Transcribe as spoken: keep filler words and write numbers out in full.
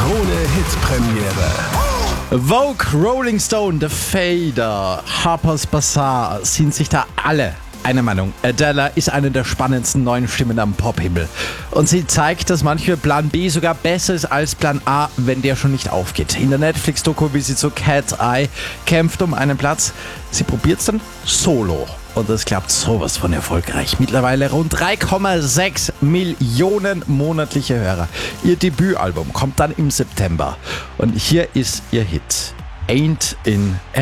Krone-Hit-Premiere. Vogue, Rolling Stone, The Fader, Harper's Bazaar sind sich da alle einer Meinung. Adele ist eine der spannendsten neuen Stimmen am Pop-Himmel. Und sie zeigt, dass manchmal Plan B sogar besser ist als Plan A, wenn der schon nicht aufgeht. In der Netflix-Doku, wie sie zu Cat's Eye kämpft um einen Platz. Sie probiert es dann solo. Und das klappt sowas von erfolgreich. Mittlerweile rund drei Komma sechs Millionen monatliche Hörer. Ihr Debütalbum kommt dann im September. Und hier ist ihr Hit. Ain't in